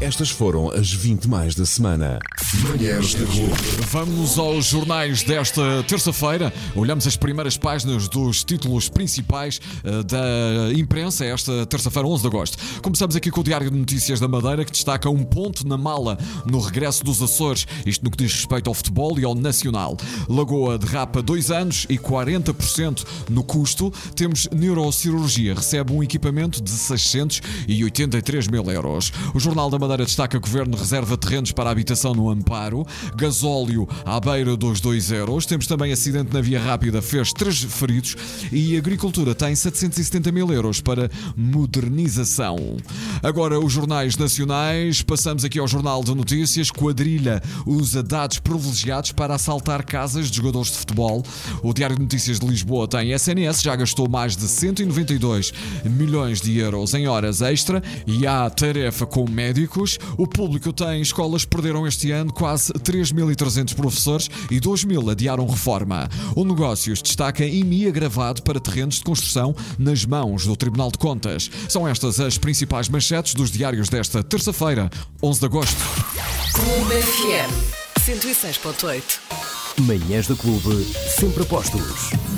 Estas foram as 20 mais da semana. Manhãs da Globo. Vamos aos jornais desta terça-feira. Olhamos as primeiras páginas dos títulos principais da imprensa esta terça-feira, 11 de agosto. Começamos aqui com o Diário de Notícias da Madeira, que destaca um ponto na mala no regresso dos Açores, isto no que diz respeito ao futebol e ao nacional. Lagoa derrapa 2 anos e 40% no custo. Temos neurocirurgia, recebe um equipamento de 683 mil euros. O Jornal da Madeira destaca que o Governo reserva terrenos para a habitação no Amparo. Gasóleo à beira dos 2 euros. Temos também acidente na Via Rápida, fez 3 feridos. E a Agricultura tem 770 mil euros para modernização. Agora os jornais nacionais. Passamos aqui ao Jornal de Notícias. Quadrilha usa dados privilegiados para assaltar casas de jogadores de futebol. O Diário de Notícias de Lisboa tem SNS, já gastou mais de 192 milhões de euros em horas extra e há tarefa com médicos. O Público tem escolas que perderam este ano quase 3.300 professores e 2.000 adiaram reforma. O Negócios destaca IMI agravado para terrenos de construção nas mãos do Tribunal de Contas. São estas as principais manchetes dos diários desta terça-feira, 11 de agosto. Clube FM 106.8. Manhãs da Clube, sempre a postos.